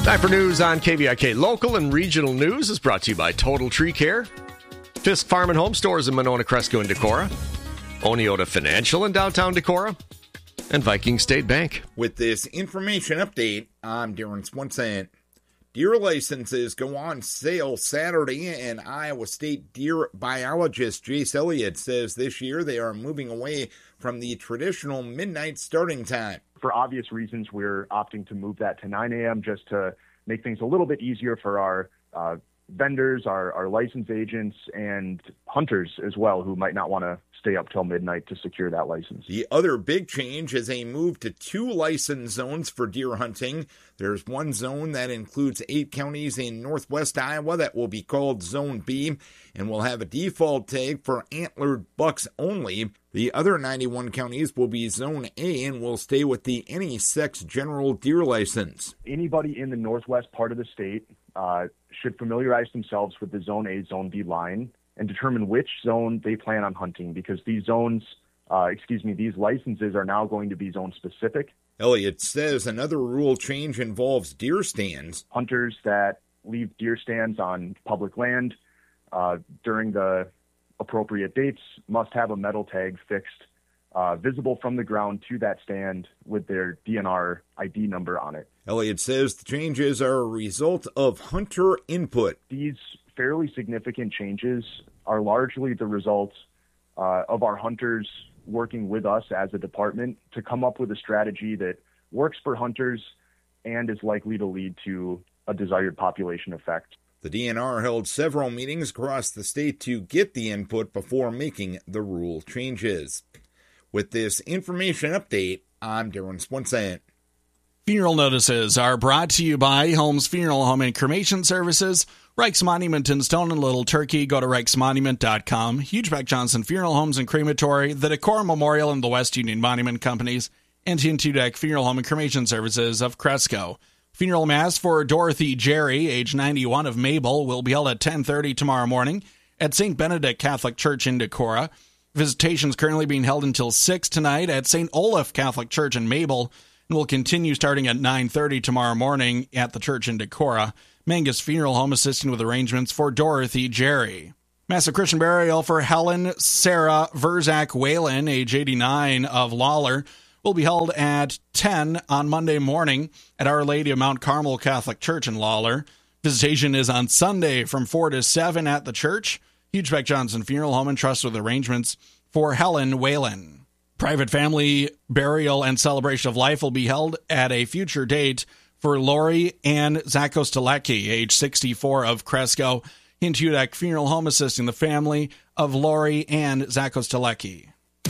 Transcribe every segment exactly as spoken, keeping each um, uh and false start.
Time for news on K V I K. Local and regional news is brought to you by Total Tree Care, Fisk Farm and Home Stores in Monona, Cresco, and Decorah, Oneota Financial in downtown Decorah, and Viking State Bank. With this information update, I'm Darren Swenson. Deer licenses go on sale Saturday, and Iowa State deer biologist Jace Elliott says this year they are moving away from the traditional midnight starting time. For obvious reasons, we're opting to move that to nine a.m. just to make things a little bit easier for our uh, vendors, our, our license agents, and hunters as well, who might not want to stay up till midnight to secure that license. The other big change is a move to two license zones for deer hunting. There's one zone that includes eight counties in northwest Iowa that will be called Zone B and will have a default tag for antlered bucks only. The other ninety-one counties will be Zone A and will stay with the any sex general deer license. Anybody in the northwest part of the state uh, should familiarize themselves with the Zone A, Zone B line and determine which zone they plan on hunting, because these zones, uh, excuse me, these licenses are now going to be zone specific. Elliott says another rule change involves deer stands. Hunters that leave deer stands on public land uh, during the appropriate dates must have a metal tag fixed uh, visible from the ground to that stand with their D N R I D number on it. Elliott says the changes are a result of hunter input. These fairly significant changes are largely the result uh, of our hunters working with us as a department to come up with a strategy that works for hunters and is likely to lead to a desired population effect. The D N R held several meetings across the state to get the input before making the rule changes. With this information update, I'm Darren Swenson. Funeral notices are brought to you by Holmes Funeral Home and Cremation Services, Reichs Monument in Stone and Little Turkey. Go to reichs monument dot com. Hugebeck Johnson Funeral Homes and Crematory, the Decor Memorial and the West Union Monument Companies, and Hintudeck Funeral Home and Cremation Services of Cresco. Funeral Mass for Dorothy Jerry, age ninety-one, of Mabel, will be held at ten thirty tomorrow morning at Saint Benedict Catholic Church in Decorah. Visitation is currently being held until six tonight at Saint Olaf Catholic Church in Mabel, and will continue starting at nine thirty tomorrow morning at the church in Decorah. Mangus Funeral Home assisting with arrangements for Dorothy Jerry. Mass of Christian burial for Helen Sarah Verzak Whalen, age eighty-nine, of Lawler, will be held at ten on Monday morning at Our Lady of Mount Carmel Catholic Church in Lawler. Visitation is on Sunday from four to seven at the church. Hugebeck Johnson Funeral Home and Trust with arrangements for Helen Whalen. Private family burial and celebration of life will be held at a future date for Lori Ann Zakostalecki, age sixty-four, of Cresco. Hintudeck Funeral Home assisting the family of Lori Ann Zakostalecki.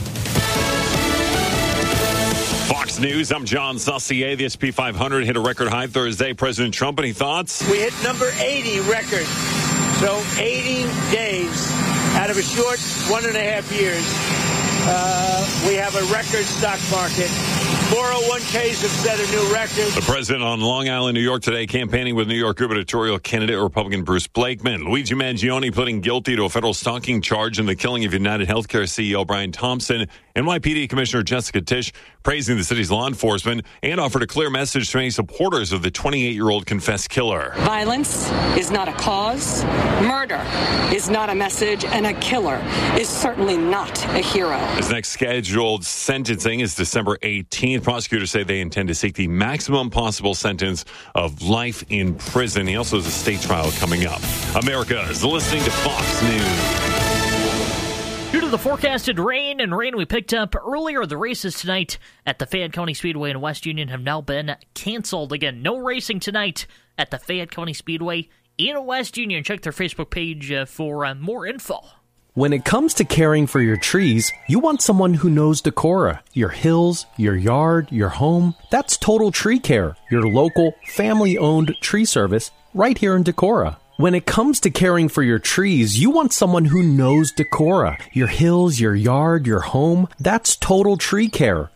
Fox News, I'm John Saucier. The S and P five hundred hit a record high Thursday. President Trump, any thoughts? We hit number eighty record. So eighty days out of a short one and a half years. Uh, we have a record stock market. four oh one k's have set a new record. The president on Long Island, New York today, campaigning with New York gubernatorial candidate Republican Bruce Blakeman. Luigi Mangione pleading guilty to a federal stalking charge in the killing of United Healthcare C E O Brian Thompson. N Y P D Commissioner Jessica Tisch praising the city's law enforcement and offered a clear message to any supporters of the twenty-eight-year-old confessed killer. Violence is not a cause. Murder is not a message. And a killer is certainly not a hero. His next scheduled sentencing is December eighteenth. Prosecutors say they intend to seek the maximum possible sentence of life in prison. He also has a state trial coming up. America is listening to Fox News. Due to the forecasted rain and rain we picked up earlier, the races tonight at the Fayette County Speedway in West Union have now been canceled. Again, no racing tonight at the Fayette County Speedway in West Union. Check their Facebook page uh, for uh, more info. When it comes to caring for your trees, you want someone who knows Decorah, your hills, your yard, your home. That's Total Tree Care, your local, family-owned tree service right here in Decorah. When it comes to caring for your trees, you want someone who knows Decorah, your hills, your yard, your home. That's Total Tree Care,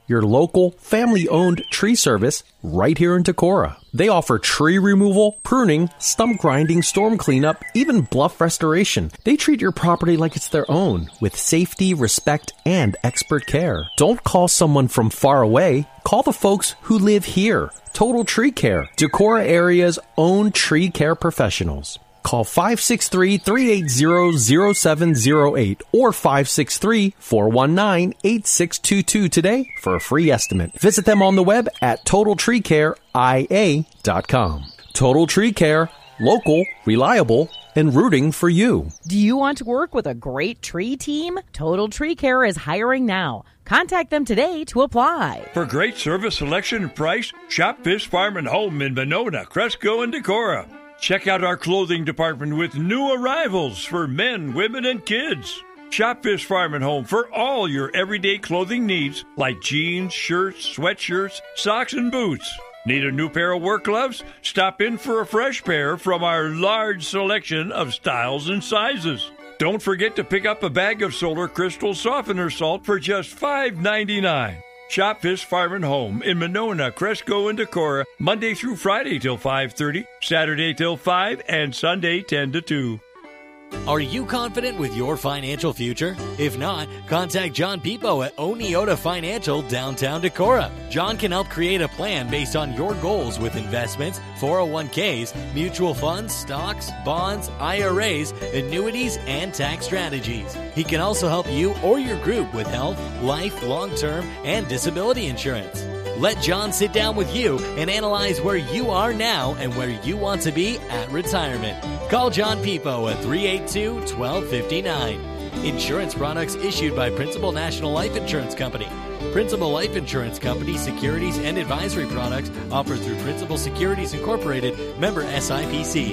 your local, family-owned tree service right here in Decorah. They offer tree removal, pruning, stump grinding, storm cleanup, even bluff restoration. They treat your property like it's their own, with safety, respect, and expert care. Don't call someone from far away. Call the folks who live here. Total Tree Care, Decorah area's own tree care professionals. Call five six three, three eight zero, zero seven zero eight or five six three, four one nine, eight six two two today for a free estimate. Visit them on the web at total tree care I A dot com. Total Tree Care, local, reliable, and rooting for you. Do you want to work with a great tree team? Total Tree Care is hiring now. Contact them today to apply. For great service, selection, and price, shop Fish Farm and Home in Monona, Cresco, and Decorah. Check out our clothing department with new arrivals for men, women, and kids. Shop Fish Farm and Home for all your everyday clothing needs like jeans, shirts, sweatshirts, socks, and boots. Need a new pair of work gloves? Stop in for a fresh pair from our large selection of styles and sizes. Don't forget to pick up a bag of Solar Crystal Softener Salt for just five ninety-nine. Shop Fish Farm and Home in Monona, Cresco, and Decorah, Monday through Friday till five thirty, Saturday till five, and Sunday ten to two. Are you confident with your financial future? If not, contact John Pipo at Oneota Financial, downtown Decorah. John can help create a plan based on your goals with investments, four oh one k's, mutual funds, stocks, bonds, I R As, annuities, and tax strategies. He can also help you or your group with health, life, long-term, and disability insurance. Let John sit down with you and analyze where you are now and where you want to be at retirement. Call John Pipo at three eight two, one two five nine. Insurance products issued by Principal National Life Insurance Company. Principal Life Insurance Company securities and advisory products offered through Principal Securities Incorporated, member S I P C.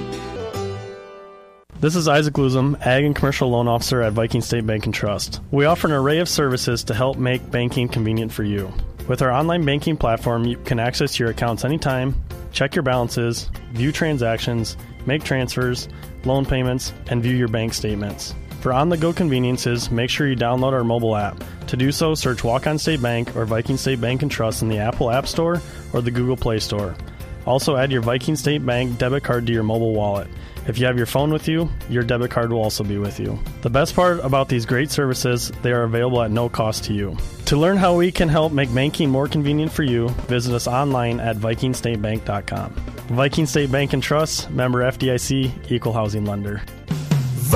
This is Isaac Luzum, Ag and Commercial Loan Officer at Viking State Bank and Trust. We offer an array of services to help make banking convenient for you. With our online banking platform, you can access your accounts anytime, check your balances, view transactions, make transfers, loan payments, and view your bank statements. For on-the-go conveniences, make sure you download our mobile app. To do so, search Walk-On State Bank or Viking State Bank and Trust in the Apple App Store or the Google Play Store. Also, add your Viking State Bank debit card to your mobile wallet. If you have your phone with you, your debit card will also be with you. The best part about these great services, they are available at no cost to you. To learn how we can help make banking more convenient for you, visit us online at viking state bank dot com. Viking State Bank and Trust, member F D I C, equal housing lender.